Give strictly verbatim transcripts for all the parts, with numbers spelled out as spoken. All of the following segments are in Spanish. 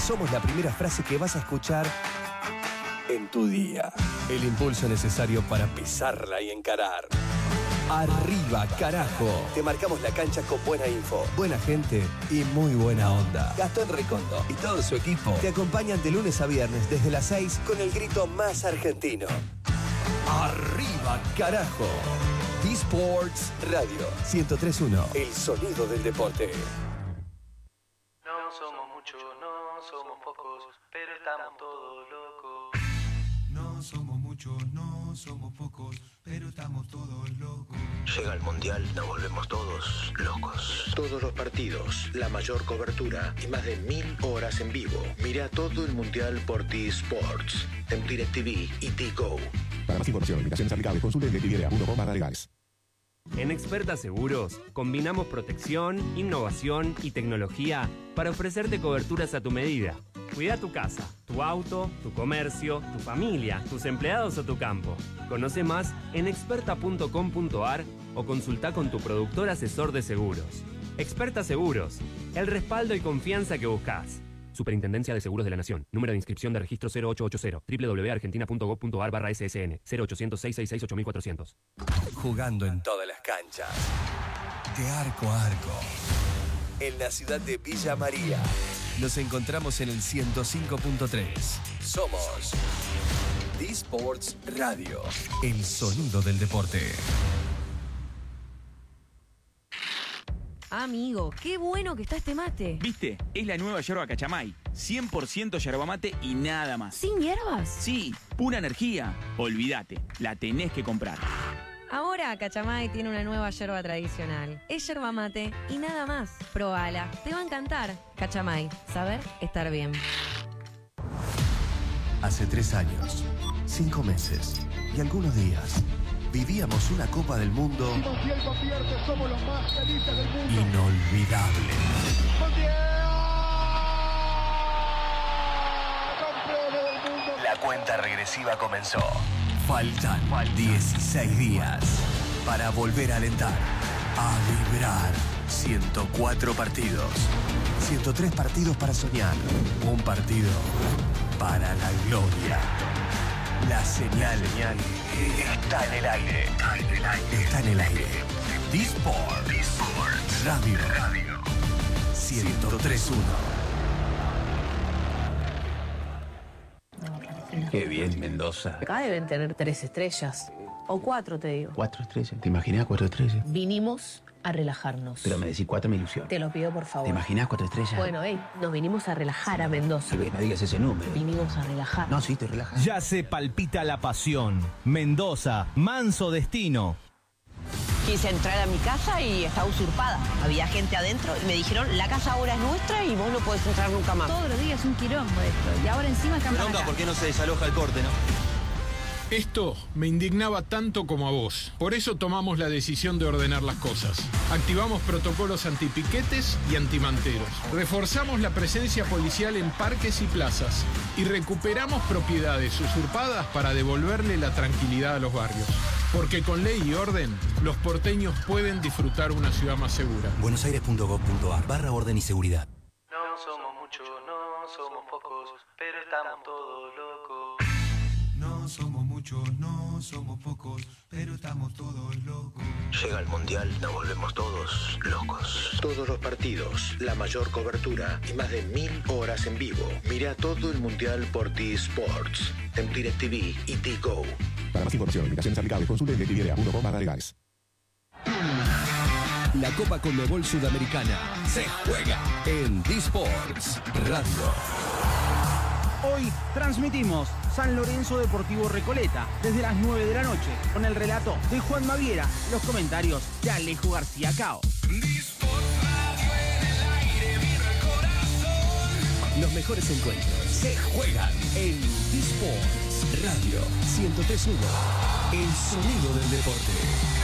somos la primera frase que vas a escuchar en tu día. El impulso necesario para pisarla y encarar. Arriba, carajo. Te marcamos la cancha con buena info, buena gente y muy buena onda. Gastón Recondo y todo su equipo te acompañan de lunes a viernes desde las seis con el grito más argentino. Arriba, carajo. D-Sports Radio ciento tres punto uno. El sonido del deporte. No somos muchos, no somos pocos, pero estamos todos locos. No somos muchos, no somos pocos, pero estamos todos locos. Llega el Mundial, nos volvemos todos locos. Todos los partidos, la mayor cobertura y más de mil horas en vivo. Mira todo el Mundial por T-Sports, en DirecTV y T-Go. Para más información, limitaciones aplicables, consulte en directv punto com barra legales. En Experta Seguros, combinamos protección, innovación y tecnología para ofrecerte coberturas a tu medida. Cuida tu casa, tu auto, tu comercio, tu familia, tus empleados o tu campo. Conoce más en experta punto com punto a r o consulta con tu productor asesor de seguros. Experta Seguros, el respaldo y confianza que buscas. Superintendencia de Seguros de la Nación. Número de inscripción de registro cero ocho ocho cero. doble u doble u doble u punto argentina punto gov punto a r barra S S N. cero ochocientos, seiscientos sesenta y seis, ocho mil cuatrocientos. Jugando en todas las canchas. De arco a arco. En la ciudad de Villa María. Nos encontramos en el ciento cinco punto tres. Somos D-Sports Radio. El sonido del deporte. Amigo, qué bueno que está este mate. ¿Viste? Es la nueva yerba Cachamay. cien por ciento yerba mate y nada más. ¿Sin hierbas? Sí, pura energía. Olvídate, la tenés que comprar. Ahora Cachamay tiene una nueva yerba tradicional. Es yerba mate y nada más. Probala, te va a encantar. Cachamay, saber estar bien. Hace tres años, cinco meses y algunos días, vivíamos una Copa del Mundo inolvidable. La cuenta regresiva comenzó. Faltan dieciséis días para volver a alentar, a vibrar. ciento cuatro partidos, ciento tres partidos para soñar, un partido para la gloria. La señal está en el aire. Está en el aire. Está en el aire. D-Sports Radio. Radio. ciento tres punto uno. Qué bien, Mendoza. Acá deben tener tres estrellas. O cuatro, te digo. Cuatro estrellas. ¿Te imaginas cuatro estrellas? Vinimos a relajarnos. Pero me decís cuatro, me ilusiona. Te lo pido, por favor. ¿Te imaginas cuatro estrellas? Bueno, hey, nos vinimos a relajar a Mendoza. Sí, no digas ese número. Vinimos a relajar. No, sí, te relajas. Ya se palpita la pasión. Mendoza, manso destino. Quise entrar a mi casa y estaba usurpada. Había gente adentro y me dijeron, la casa ahora es nuestra y vos no podés entrar nunca más. Todos los días es un quilombo esto. Y ahora encima cambian acá. ¿Por qué no se desaloja el corte, no? Esto me indignaba tanto como a vos. Por eso tomamos la decisión de ordenar las cosas. Activamos protocolos antipiquetes y antimanteros. Reforzamos la presencia policial en parques y plazas. Y recuperamos propiedades usurpadas para devolverle la tranquilidad a los barrios. Porque con ley y orden, los porteños pueden disfrutar una ciudad más segura. buenosaires punto gov punto a r barra orden y seguridad. No somos muchos, no somos pocos, pero estamos todos locos. No somos muchos, no somos pocos, pero estamos todos locos. Llega el Mundial, nos volvemos todos locos. Todos los partidos, la mayor cobertura y más de mil horas en vivo. Mira todo el Mundial por T-Sports, en DirecTV y T-Go. Para más información, limitaciones aplicables, consulte en directv punto com barra legales. La Copa Conmebol Sudamericana se juega en D-Sports Radio. Hoy transmitimos San Lorenzo Deportivo Recoleta desde las nueve de la noche con el relato de Juan Maviera, los comentarios de Alejo García Cao. Los mejores encuentros se juegan en D-Sports Radio ciento tres punto uno. El sonido del deporte.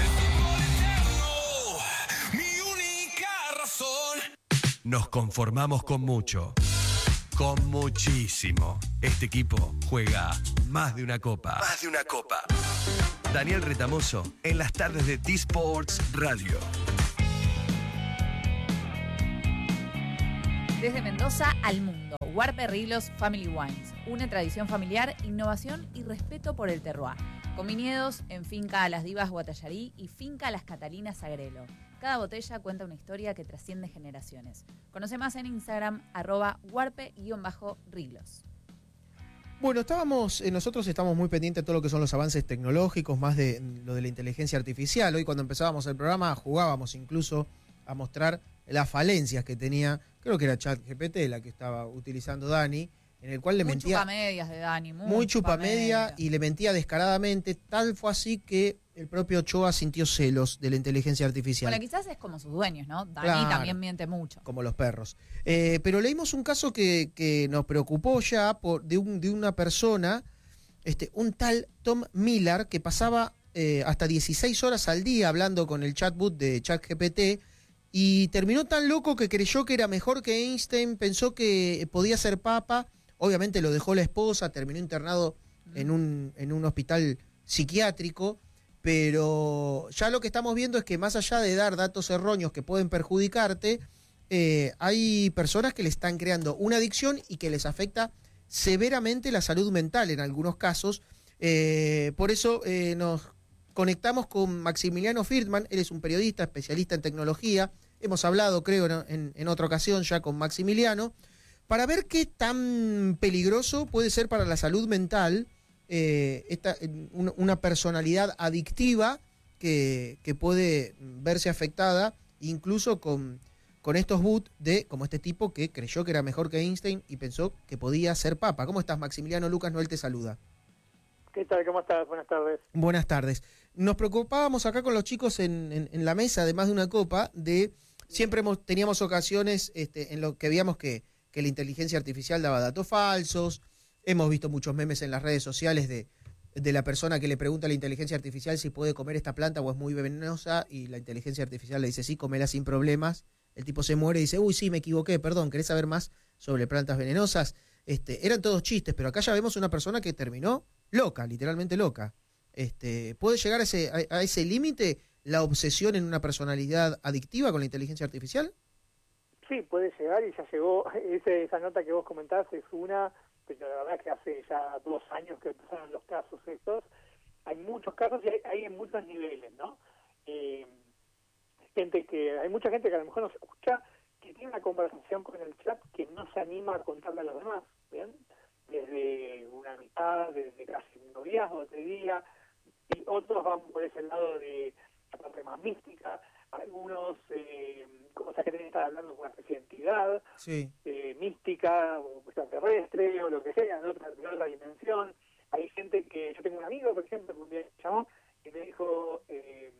Nos conformamos con mucho. Con muchísimo. Este equipo juega más de una copa. Más de una copa. Daniel Retamoso en las tardes de D-Sports Radio. Desde Mendoza al mundo, Huarpe Riglos Family Wines. Une tradición familiar, innovación y respeto por el terroir. Con viñedos en Finca Las Divas Guatallarí y Finca Las Catalinas Agrelo. Cada botella cuenta una historia que trasciende generaciones. Conoce más en Instagram, arroba huarpe-riglos. Bueno, estábamos, eh, nosotros estamos muy pendientes de todo lo que son los avances tecnológicos, más de lo de la inteligencia artificial. Hoy cuando empezábamos el programa jugábamos incluso a mostrar las falencias que tenía, creo que era ChatGPT la que estaba utilizando Dani, en el cual le muy mentía... Muy chupamedias de Dani, muy, muy chupamedia chupamedia. Y le mentía descaradamente. Tal fue así que el propio Ochoa sintió celos de la inteligencia artificial. Bueno, quizás es como sus dueños, ¿no? Dani Claro, también miente mucho. como los perros. Eh, pero leímos un caso que, que nos preocupó ya por, de, un, de una persona, este, un tal Tom Miller, que pasaba eh, hasta dieciséis horas al día hablando con el chatbot de ChatGPT, y terminó tan loco que creyó que era mejor que Einstein, pensó que podía ser papa. Obviamente lo dejó la esposa, terminó internado en un, en un hospital psiquiátrico, pero ya lo que estamos viendo es que más allá de dar datos erróneos que pueden perjudicarte, eh, hay personas que le están creando una adicción y que les afecta severamente la salud mental en algunos casos. Eh, por eso eh, nos conectamos con Maximiliano Friedman. Él es un periodista especialista en tecnología. Hemos hablado, creo, en, en otra ocasión ya con Maximiliano, para ver qué tan peligroso puede ser para la salud mental eh, esta, una, una personalidad adictiva que, que puede verse afectada incluso con, con estos bots de, como este tipo que creyó que era mejor que Einstein y pensó que podía ser papa. ¿Cómo estás, Maximiliano? Lucas Noel te saluda. ¿Qué tal? ¿Cómo estás? Buenas tardes. Buenas tardes. Nos preocupábamos acá con los chicos en, en, en la mesa, además de una copa, de siempre hemos, teníamos ocasiones este, en lo que veíamos que que la inteligencia artificial daba datos falsos. Hemos visto muchos memes en las redes sociales de, de la persona que le pregunta a la inteligencia artificial si puede comer esta planta o es muy venenosa, y la inteligencia artificial le dice sí, comela sin problemas. El tipo se muere y dice, uy, sí, me equivoqué, perdón, ¿querés saber más sobre plantas venenosas? Este, eran todos chistes, pero acá ya vemos una persona que terminó loca, literalmente loca. Este, ¿puede llegar a ese, a, a ese límite la obsesión en una personalidad adictiva con la inteligencia artificial? Sí, puede llegar y ya llegó. Ese, esa nota que vos comentás es una, pero la verdad que hace ya dos años que empezaron los casos estos. Hay muchos casos y hay, hay en muchos niveles, ¿no? Eh, gente que hay mucha gente que a lo mejor nos escucha, que tiene una conversación con el chat que no se anima a contarle a los demás, ¿bien? Desde una amistad, desde casi un noviazgo, te diría, y otros van por ese lado de la parte más mística. Algunos, eh, cosas que tienen que estar hablando con una especie de entidad, sí. eh, mística o extraterrestre o lo que sea, de otra, de otra dimensión. Hay gente que, yo tengo un amigo, por ejemplo, que un día me llamó y me dijo, eh,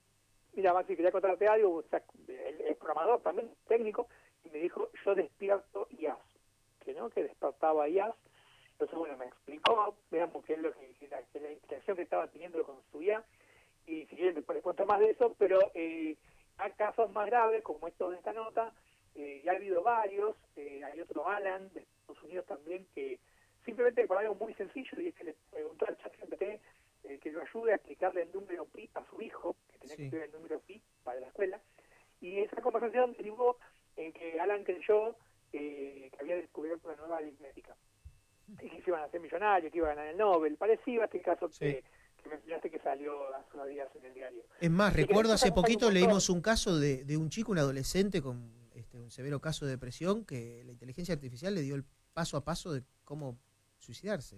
mira Maxi, quería contarte algo, o sea, él es programador también, técnico, y me dijo, yo despierto I A S, que no, que despertaba I A S. Entonces, bueno, me explicó, veamos qué es lo que, que la, que la interacción que estaba teniendo con su I A. Y si quieren después les cuento más de eso, pero eh, hay casos más graves como estos de esta nota, eh, ya ha habido varios, eh, hay otro Alan de Estados Unidos también que simplemente por algo muy sencillo, y es que le preguntó al ChatGPT eh, que lo ayude a explicarle el número pi a su hijo, que tenía sí. que escribir el número pi para la escuela, y esa conversación derivó en que Alan creyó eh, que había descubierto una nueva aritmética, y que se iban a hacer millonarios, que iban a ganar el Nobel, parecido a este caso sí. que que mencionaste que salió hace unos días en el diario. Es más, y recuerdo hace poquito un leímos un caso de, de un chico, un adolescente con este, un severo caso de depresión, que la inteligencia artificial le dio el paso a paso de cómo suicidarse.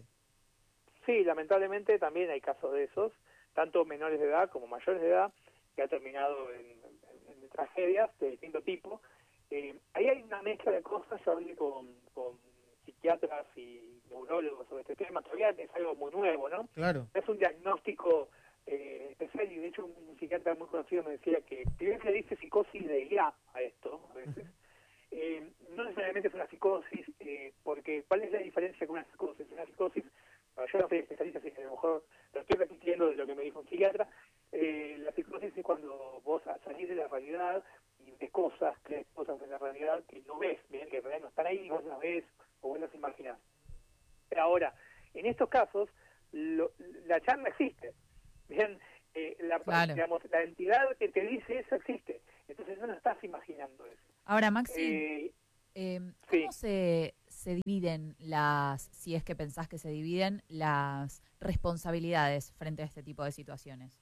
Sí, lamentablemente también hay casos de esos, tanto menores de edad como mayores de edad, que ha terminado en, en, en tragedias de distinto tipo. Eh, ahí hay una mezcla de cosas. Yo hablé con, con psiquiatras y neurólogos sobre este tema. Todavía es algo muy nuevo, ¿no? Claro. Es un diagnóstico eh, especial, y de hecho un psiquiatra muy conocido me decía que primero se le dice psicosis de I A a esto, a veces. Eh, no necesariamente es una psicosis, eh, porque ¿cuál es la diferencia con una psicosis? Una psicosis, bueno, yo no soy especialista, así que a lo mejor lo estoy repitiendo de lo que me dijo un psiquiatra. Eh, la psicosis es cuando vos salís de la realidad y ves cosas, crees cosas en la realidad que no ves, bien, que en realidad no están ahí, vos las ves o vos las imaginás. Pero ahora, en estos casos, lo, la charla existe. Bien, eh, la, claro. digamos, la entidad que te dice eso existe. Entonces no lo estás imaginando eso. Ahora, Maxi, eh, Eh, ¿Cómo sí. se, se dividen las, si es que pensás que se dividen, las responsabilidades frente a este tipo de situaciones?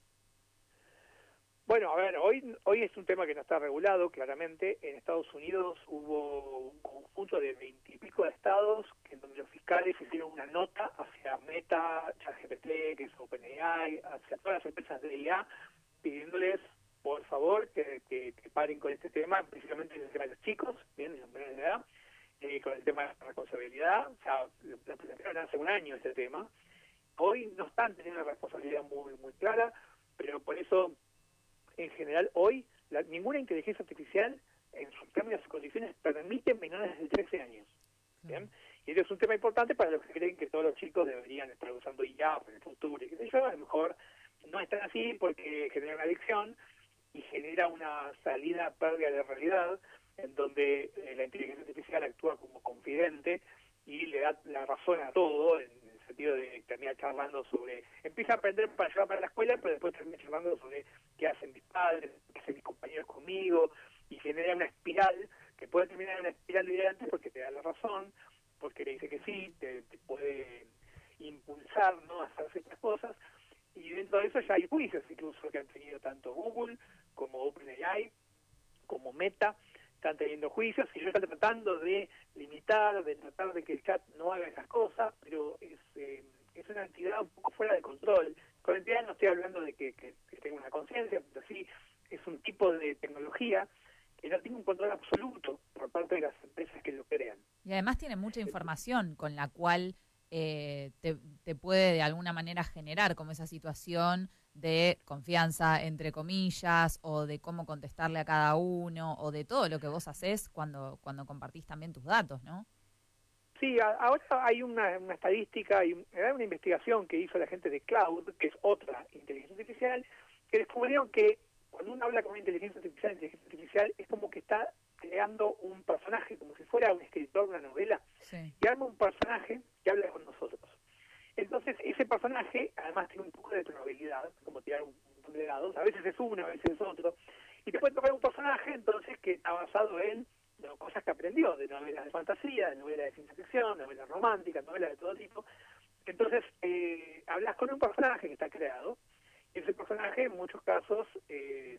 Bueno, a ver, hoy hoy es un tema que no está regulado, claramente. En Estados Unidos hubo un conjunto de veintipico de estados en donde los fiscales hicieron una nota hacia Meta, ChatGPT, que es OpenAI, hacia todas las empresas de I A, pidiéndoles, por favor, que, que, que paren con este tema, principalmente en el tema de los chicos, bien, los menores de edad, eh, con el tema de la responsabilidad. O sea, lo plantearon hace un año este tema. Hoy no están teniendo una responsabilidad muy, muy clara, pero por eso... En general, hoy, la, ninguna inteligencia artificial, en sus términos y condiciones, permite menores de trece años. ¿Bien? Y eso es un tema importante para los que creen que todos los chicos deberían estar usando I A en el futuro. Y qué sé yo, a lo mejor no es tan así porque genera una adicción y genera una salida pérdida de realidad, en donde eh, la inteligencia artificial actúa como confidente y le da la razón a todo, en el sentido de terminar charlando sobre... Empieza a aprender para llevar para la escuela, pero después termina charlando sobre qué hacen mis padres, qué hacen mis compañeros conmigo, y genera una espiral que puede terminar en una espiral delirante porque te da la razón, porque le dice que sí, te, te puede impulsar, ¿no?, a hacer ciertas cosas, y dentro de eso ya hay juicios incluso que han tenido tanto Google como OpenAI, como Meta, están teniendo juicios y ellos están tratando de limitar, de tratar de que el chat no haga esas cosas, pero es, eh, es una entidad un poco fuera de control. Con entidad no estoy hablando de que, que, que tenga una conciencia, pero sí es un tipo de tecnología que no tiene un control absoluto por parte de las empresas que lo crean. Y además tiene mucha información con la cual eh, te, te puede de alguna manera generar como esa situación de confianza, entre comillas, o de cómo contestarle a cada uno, o de todo lo que vos hacés cuando, cuando compartís también tus datos, ¿no? Sí, a, ahora hay una, una estadística y una investigación que hizo la gente de Cloud, que es otra inteligencia artificial, que descubrieron que cuando uno habla con una inteligencia artificial, inteligencia artificial es como que está creando un personaje, como si fuera un escritor de una novela, sí. Y arma un personaje que habla con nosotros. Entonces, ese personaje, además, tiene un poco de probabilidad, como tirar un montón de dados. A veces es uno, a veces es otro. Y te puede tocar un personaje, entonces, que está basado en no, cosas que aprendió, de novelas de fantasía, de novelas de ciencia ficción, novelas románticas, novelas de todo tipo. Entonces, eh, hablas con un personaje que está creado, y ese personaje, en muchos casos, eh,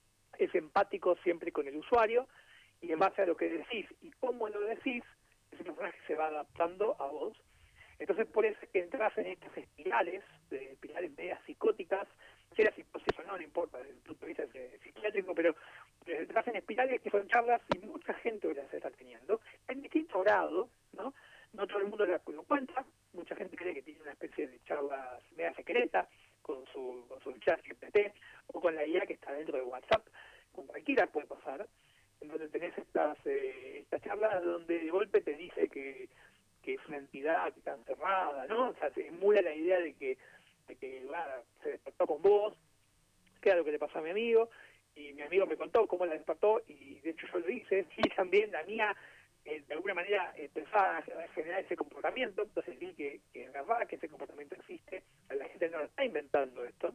es empático siempre con el usuario, y en base a lo que decís y cómo lo decís, ese personaje se va adaptando a vos. Entonces, por eso es que entras en estas espirales, de espirales medias psicóticas, si era psicosis o no, no importa, desde el punto de vista psiquiátrico, pero entras en espirales que son charlas y mucha gente las está teniendo, en distinto grado, ¿no? No todo el mundo lo cuenta, mucha gente cree que tiene una especie de charlas media secreta con su, con su chat G P T o con la I A que está dentro de WhatsApp, con cualquiera puede pasar, en donde tenés estas, eh, estas charlas donde de golpe te dice que que es una entidad que está encerrada, ¿no? O sea, se emula la idea de que, de que bueno, se despertó con vos, que era lo que le pasó a mi amigo, y mi amigo me contó cómo la despertó, y de hecho yo lo hice, y también la mía, eh, de alguna manera, eh, pensaba a generar ese comportamiento, entonces vi que, que es verdad que ese comportamiento existe, la gente no lo está inventando esto,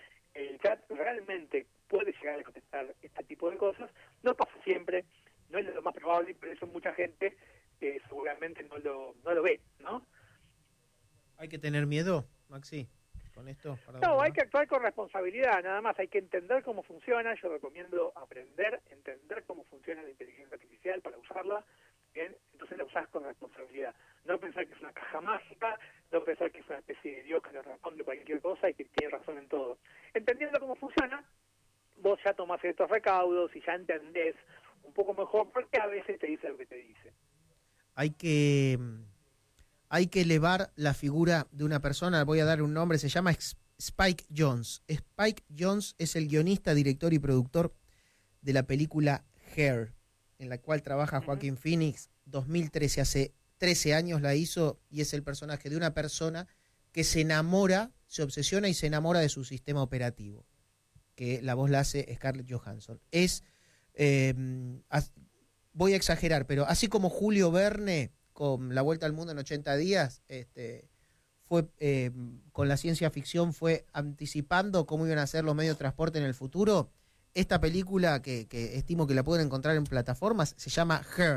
el chat realmente puede llegar a contestar este tipo de cosas, no pasa siempre, no es lo más probable, y por eso mucha gente que seguramente no lo, no lo ve, ¿no? ¿Hay que tener miedo, Maxi, con esto? Para no, hay que actuar con responsabilidad, nada más. Hay que entender cómo funciona. Yo recomiendo aprender, entender cómo funciona la inteligencia artificial para usarla, ¿bien? Entonces la usás con responsabilidad. No pensar que es una caja mágica, no pensar que es una especie de Dios que le responde cualquier cosa y que tiene razón en todo. Entendiendo cómo funciona, vos ya tomás estos recaudos y ya entendés un poco mejor porque a veces te dice lo que te dice. Hay que, hay que elevar la figura de una persona, voy a dar un nombre, se llama Spike Jonze. Spike Jonze es el guionista, director y productor de la película Hair, en la cual trabaja Joaquín Phoenix, dos mil trece, hace trece años la hizo, y es el personaje de una persona que se enamora, se obsesiona y se enamora de su sistema operativo, que la voz la hace Scarlett Johansson. Es... Eh, voy a exagerar, pero así como Julio Verne con La Vuelta al Mundo en ochenta días, este, fue eh, con la ciencia ficción fue anticipando cómo iban a ser los medios de transporte en el futuro, esta película que, que estimo que la pueden encontrar en plataformas se llama Her,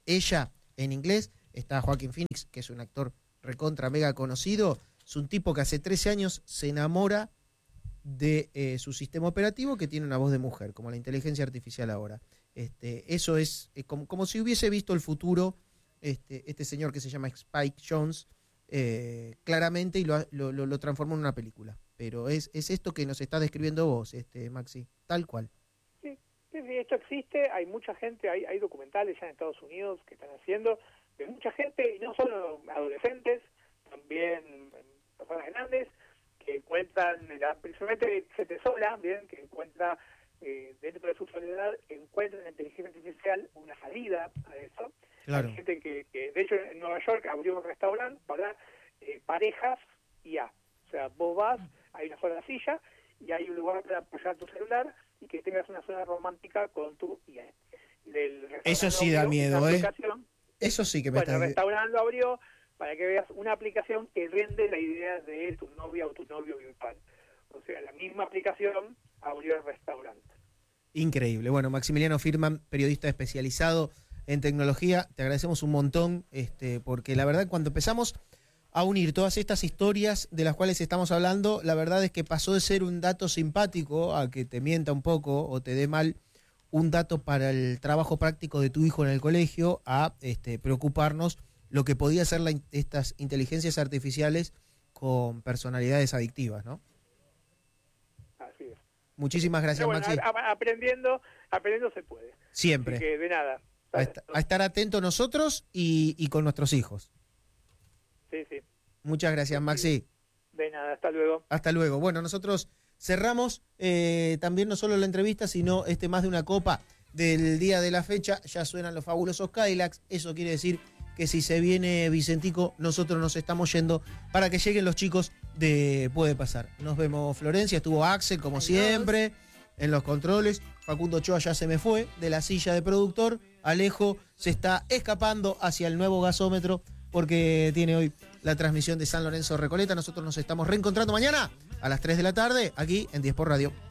Ella, en inglés, está Joaquín Phoenix, que es un actor recontra mega conocido. Es un tipo que hace trece años se enamora de eh, su sistema operativo, que tiene una voz de mujer, como la inteligencia artificial ahora. Este, eso es eh, como, como si hubiese visto el futuro este, este señor que se llama Spike Jonze, eh, claramente, y lo, lo, lo transformó en una película. Pero es, es esto que nos está describiendo vos, este Maxi, tal cual. Sí, sí, sí, esto existe, hay mucha gente, hay, hay documentales ya en Estados Unidos que están haciendo, de mucha gente, y no solo adolescentes, también personas grandes, que encuentran, principalmente gente sola, bien, que encuentra eh, dentro de su soledad, encuentra en la inteligencia artificial una salida a eso. Claro. Hay gente que, que, de hecho, en Nueva York abrió un restaurante para eh, parejas I A. O sea, vos vas, hay una sola silla y hay un lugar para apoyar tu celular y que tengas una zona romántica con tu I A. Del Eso sí da miedo, ¿eh? Eso sí que me bueno, está... el restaurante lo abrió para que veas una aplicación que vende la idea de tu novia o tu novio virtual. O sea, la misma aplicación abrió el restaurante. Increíble. Bueno, Maximiliano Firman, periodista especializado en tecnología, te agradecemos un montón, este, porque la verdad cuando empezamos a unir todas estas historias de las cuales estamos hablando, la verdad es que pasó de ser un dato simpático a que te mienta un poco o te dé mal un dato para el trabajo práctico de tu hijo en el colegio, a este, preocuparnos lo que podía ser la, estas inteligencias artificiales con personalidades adictivas, ¿no? Así es. Muchísimas gracias, bueno, Maxi. A, a, aprendiendo, aprendiendo se puede. Siempre. Así que de nada. A, est a estar atentos nosotros y, y con nuestros hijos. Sí, sí. Muchas gracias, Maxi. De nada, hasta luego. Hasta luego. Bueno, nosotros cerramos eh, también no solo la entrevista, sino este más de una copa del día de la fecha. Ya suenan los fabulosos Cadillacs. Eso quiere decir que si se viene Vicentico, nosotros nos estamos yendo para que lleguen los chicos de Puede Pasar. Nos vemos, Florencia. Estuvo Axel, como Adiós. siempre, en los controles. Facundo Ochoa ya se me fue de la silla de productor. Alejo se está escapando hacia el nuevo gasómetro porque tiene hoy la transmisión de San Lorenzo Recoleta. Nosotros nos estamos reencontrando mañana a las tres de la tarde aquí en diez por Radio.